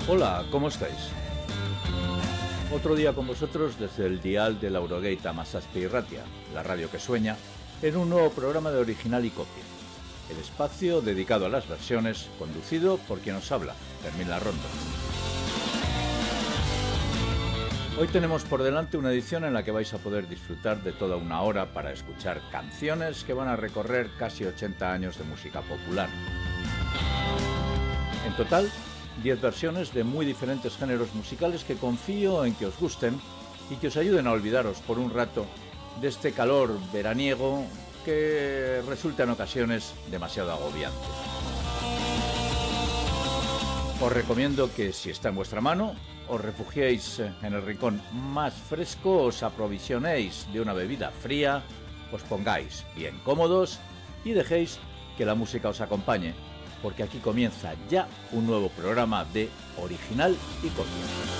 Hola, ¿cómo estáis? Otro día con vosotros desde el dial de la Eurogate Hamazazpi Irratia, la radio que sueña, en un nuevo programa de Original y Copia, el espacio dedicado a las versiones, conducido por quien os habla, Fermín Larrondo. Hoy tenemos por delante una edición en la que vais a poder disfrutar de toda una hora para escuchar canciones que van a recorrer casi 80 años de música popular. En total, 10 versiones de muy diferentes géneros musicales que confío en que os gusten y que os ayuden a olvidaros por un rato de este calor veraniego que resulta en ocasiones demasiado agobiante. Os recomiendo que, si está en vuestra mano, os refugiéis en el rincón más fresco, os aprovisionéis de una bebida fría, os pongáis bien cómodos y dejéis que la música os acompañe, porque aquí comienza ya un nuevo programa de Original y Copia.